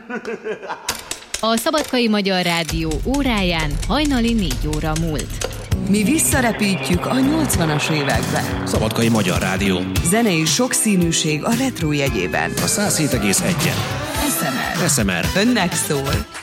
A Szabadkai Magyar Rádió óráján hajnali 4 óra múlt. Mi visszarepítjük a 80-as évekbe. Szabadkai Magyar Rádió. Zenei sokszínűség a retro jegyében. A 107,1-en. SMR. SMR. Önnek szól.